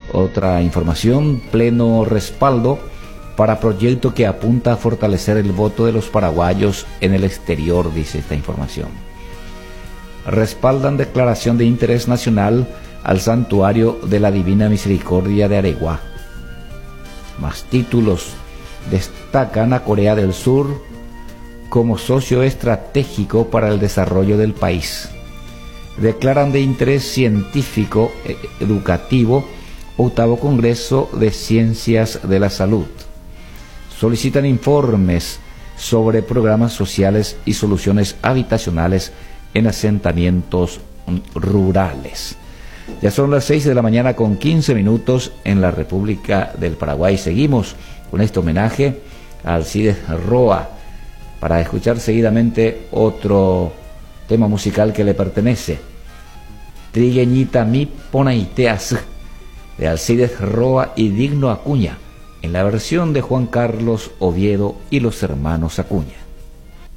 Otra información, pleno respaldo para proyecto que apunta a fortalecer el voto de los paraguayos en el exterior, dice esta información. Respaldan declaración de interés nacional al Santuario de la Divina Misericordia de Areguá. Más títulos, destacan a Corea del Sur como socio estratégico para el desarrollo del país. Declaran de interés científico educativo octavo Congreso de Ciencias de la Salud. Solicitan informes sobre programas sociales y soluciones habitacionales en asentamientos rurales. Ya son las 6 de la mañana con 15 minutos en la República del Paraguay. Seguimos con este homenaje a Alcides Roa para escuchar seguidamente otro tema musical que le pertenece. Trigueñita mi ponaiteas, de Alcides Roa y Digno Acuña, en la versión de Juan Carlos Oviedo y los hermanos Acuña.